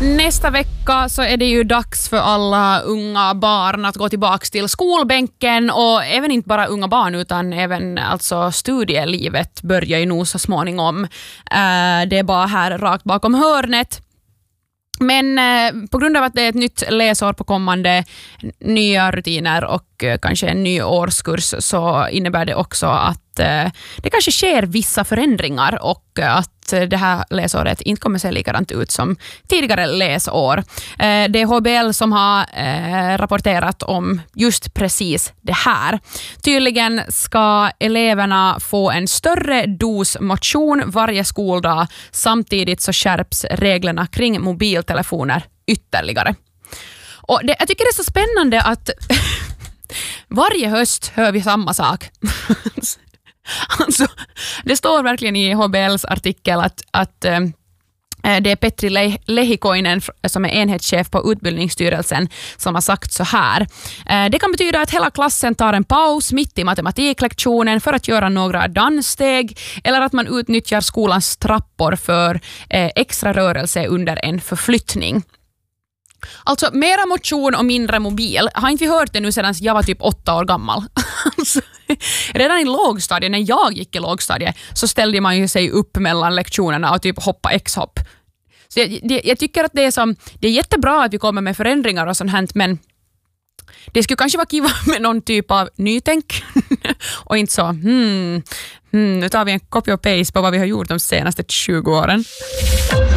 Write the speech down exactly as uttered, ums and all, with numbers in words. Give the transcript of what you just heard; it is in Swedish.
Nästa vecka så är det ju dags för alla unga barn att gå tillbaka till skolbänken, och även inte bara unga barn utan även alltså studielivet börjar ju nog så småningom. Det är bara här rakt bakom hörnet. Men eh, på grund av att det är ett nytt läsår på kommande, nya rutiner och eh, kanske en ny årskurs, så innebär det också att eh, det kanske sker vissa förändringar och eh, att det här läsåret inte kommer se likadant ut som tidigare läsår. Eh, det är H B L som har eh, rapporterat om just precis det här. Tydligen ska eleverna få en större dos motion varje skoldag, samtidigt så skärps reglerna kring mobiltelefoner ytterligare. Och det, jag tycker det är så spännande att varje höst hör vi samma sak. Alltså, det står verkligen i H B L:s artikel att, att eh, det är Petri Lehikoinen som är enhetschef på utbildningsstyrelsen som har sagt så här. Eh, det kan betyda att hela klassen tar en paus mitt i matematiklektionen för att göra några danssteg, eller att man utnyttjar skolans trappor för eh, extra rörelse under en förflyttning. Alltså, mera motion och mindre mobil. Har inte vi hört det nu sedan jag var typ åtta år gammal? Alltså, redan i lågstadiet, när jag gick i lågstadiet, så ställde man ju sig upp mellan lektionerna och typ hoppa x-hopp. Så jag, det, jag tycker att det är, som, det är jättebra att vi kommer med förändringar och sånt här, men det skulle kanske vara kiva med någon typ av nytänk. Och inte så, hmm, hmm, nu tar vi en copy och paste på vad vi har gjort de senaste tjugo åren.